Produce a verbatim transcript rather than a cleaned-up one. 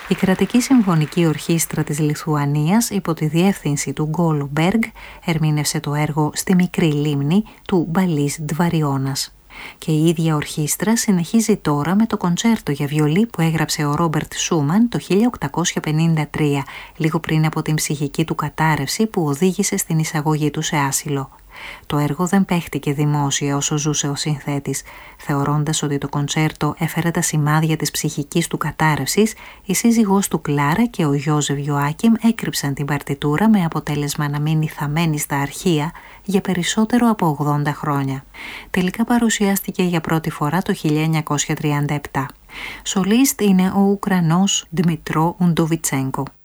Η κρατική συμφωνική ορχήστρα της Λιθουανίας υπό τη διεύθυνση του Γκόλο Μπέργκ ερμήνευσε το έργο «Στη μικρή λίμνη» του Μπαλίς Ντβαριώνας. Και η ίδια ορχήστρα συνεχίζει τώρα με το κοντσέρτο για βιολί που έγραψε ο Ρόμπερτ Σούμαν το χίλια οκτακόσια πενήντα τρία, λίγο πριν από την ψυχική του κατάρρευση που οδήγησε στην εισαγωγή του σε άσυλο. Το έργο δεν παίχτηκε δημόσια όσο ζούσε ο συνθέτης. Θεωρώντας ότι το κοντσέρτο έφερε τα σημάδια της ψυχικής του κατάρρευσης, η σύζυγός του Κλάρα και ο Γιώζεφ Ιωάκιμ έκρυψαν την παρτιτούρα με αποτέλεσμα να μείνει θαμμένη στα αρχεία για περισσότερο από ογδόντα χρόνια. Τελικά παρουσιάστηκε για πρώτη φορά το χίλια εννιακόσια τριάντα επτά. Σολίστ είναι ο Ουκρανός Ντμητρό Ουντοβιτσένκο.